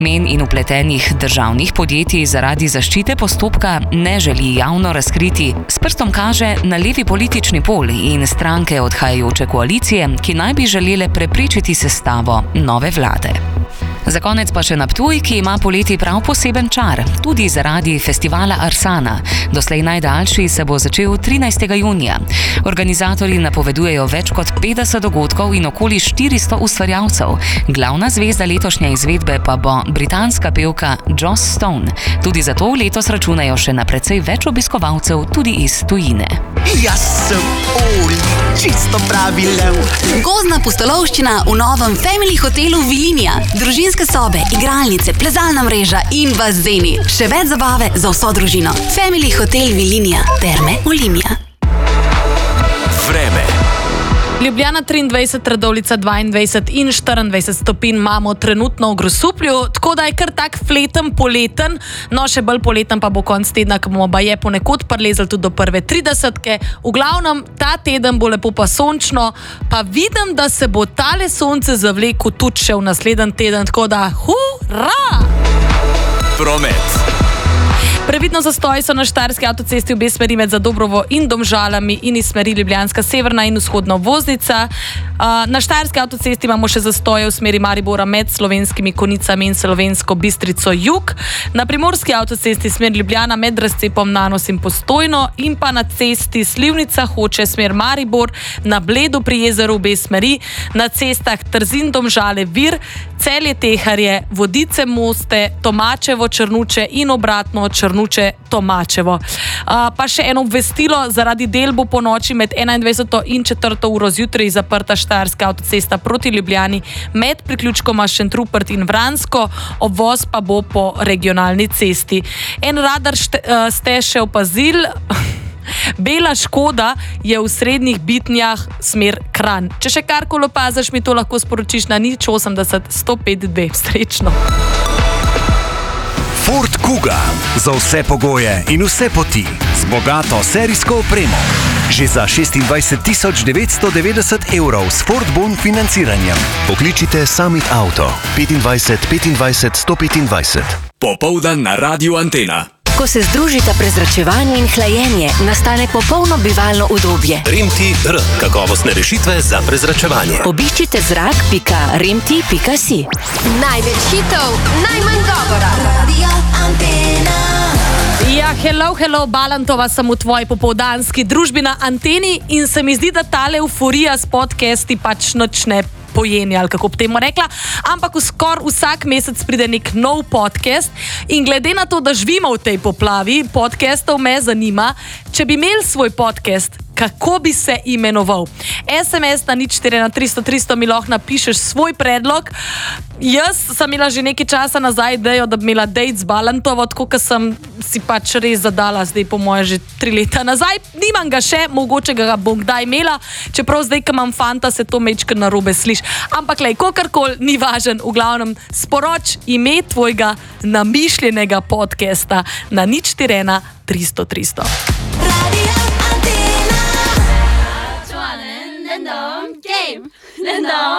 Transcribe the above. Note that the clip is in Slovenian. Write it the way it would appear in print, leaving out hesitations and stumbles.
imen in vpletenih državnih podjetij zaradi zaščite postopka ne želi javno razkriti. S prstom kaže na levi politični pol in stranke odhajajoče koalicije, ki naj bi želele preprečiti sestavo nove vlade. Za konec pa še na Ptuj, ki ima poleti prav poseben čar, tudi zaradi festivala Arsana. Doslej najdaljši se bo začel 13. junija. Organizatorji napovedujejo več kot 50 dogodkov in okoli 400 ustvarjalcev. Glavna zvezda letošnje izvedbe pa bo britanska pevka Joss Stone. Tudi zato letos računajo še na precej več obiskovalcev tudi iz tujine. Jaz sem Oli, čisto pravi lev. Gozdna pustolovščina v novem Family hotelu Vilinija. Družinske sobe, igralnice, plezalna mreža in bazeni. Še več zabave za vso družino. Family hotel Vilinija. Terme Olimia. Vreme. Ljubljana 23, Radovljica 22 in 24 stopinj imamo trenutno v Grosuplju, tako da je kar tak fleten, poleten, no še bolj poleten pa bo konc tedna, ko bomo baje ponekod prelezali tudi do prve 30-ke. V glavnem, ta teden bo lepo pa sončno, pa vidim, da se bo tale sonce zavlekel tudi še v naslednji teden, tako da hurra! Promet. Previdno zastoj so na Štajerski avtocesti obe smeri med Zadobrovo in Domžalami in iz smeri Ljubljanska severna in vzhodna obvoznica. Na Štajerski avtocesti imamo še zastoje v smeri Maribora med Slovenskimi Konicami in Slovensko Bistrico jug. Na Primorski avtocesti smer Ljubljana med razcepom Nanos in Postojno in pa na cesti Slivnica Hoče smer Maribor, na Bledu pri jezeru obe smeri, na cestah Trzin Domžale Vir, Celje Teharje, Vodice Moste, Tomačevo Črnuče in obratno Črnuče Tomačevo. Pa še eno obvestilo, zaradi del bo po noči med 21. in 4. uro zjutraj zaprta Štajerska avtocesta proti Ljubljani med priključkoma Šentrupert in Vransko, obvoz pa bo po regionalni cesti. En radar ste še opazili. Bela Škoda je v srednjih Bitnjah smer Kranj. Če še karkoli opaziš, mi to lahko sporočiš na 080 105 2. Srečno! Ford Kuga. Za vse pogoje in vse poti. Z bogato serijsko opremo. Že za 26.990 € s Ford Bon financiranjem. Pokličite Summit Auto 25 25 125. Popoldan na Radiu Antena. Ko se združita prezračevanje in hlajenje, nastane popolno bivalno udobje. Remti-R. Kakovostne rešitve za prezračevanje. Obiščite zrak.remti.si. Največ hitov, najmanj govora. Radio Antena. Ja, hello, Balantova sem v tvoji popoldanski družbi na Anteni in se mi zdi, da tale euforija s podcasti pač noč ne pojenja, ali kako bi temu rekla, ampak skoraj vsak mesec pride nek nov podcast in glede na to, da živimo v tej poplavi podcastov, me zanima, če bi imeli svoj podcast, kako bi se imenoval. SMS na 041 300 mi lahko napišeš svoj predlog. Jaz sem imela že nekaj časa nazaj idejo, da bi imela date z Balantovo, tako kot sem si pač res zadala, zdaj po moje že 3 leta nazaj. Nimam ga še, mogoče ga bom kdaj imela, čeprav zdaj, ko imam fanta, se to mečka narobe sliši. Ampak lej, kakorkoli, ni važen, v glavnem sporoč ime tvojega namišljenega podcasta na 041 300 300. Radio Antena.